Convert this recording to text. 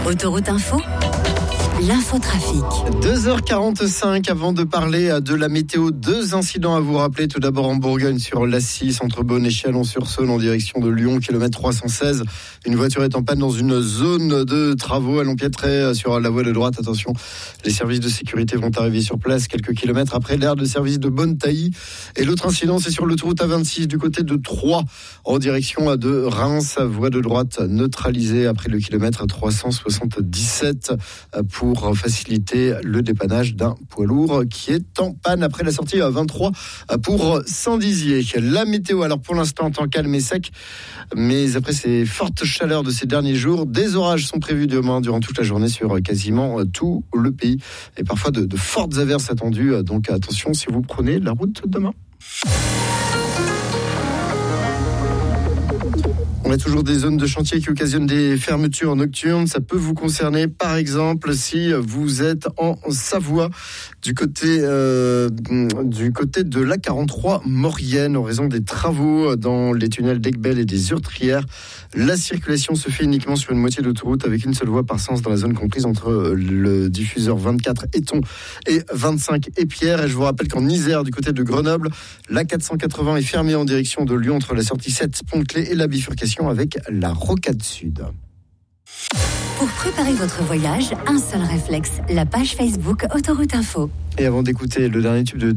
Autoroute Info, l'infotrafic. 2h45 avant de parler de la météo. 2 incidents à vous rappeler. Tout d'abord en Bourgogne sur l'A6 entre Beaune et Chalon-sur-Saône en direction de Lyon, kilomètre 316. Une voiture est en panne dans une zone de travaux. Elle empiétrait sur la voie de droite. Attention, les services de sécurité vont arriver sur place quelques kilomètres après l'aire de service de Bonne-Tailly. Et l'autre incident, c'est sur l'autoroute A26 du côté de Troyes en direction de Reims. Voie de droite neutralisée après le kilomètre 377 pour faciliter le dépannage d'un poids lourd qui est en panne après la sortie à 23 pour Saint-Dizier. La météo, alors pour l'instant, temps calme et sec, mais après ces fortes chaleurs de ces derniers jours, des orages sont prévus demain durant toute la journée sur quasiment tout le pays et parfois de fortes averses attendues. Donc attention si vous prenez la route demain. On a toujours des zones de chantier qui occasionnent des fermetures nocturnes. Ça peut vous concerner, par exemple, si vous êtes en Savoie, du côté de l'A43 Maurienne, en raison des travaux dans les tunnels d'Aiguebelle et des Hurtrières. La circulation se fait uniquement sur une moitié d'autoroute avec une seule voie par sens dans la zone comprise entre le diffuseur 24 Éton et 25 Épierre. Et je vous rappelle qu'en Isère, du côté de Grenoble, l'A480 est fermée en direction de Lyon entre la sortie 7 Pont-Clé et la bifurcation avec la Rocade Sud. Pour préparer votre voyage, un seul réflexe, la page Facebook Autoroute Info. Et avant d'écouter le dernier tube de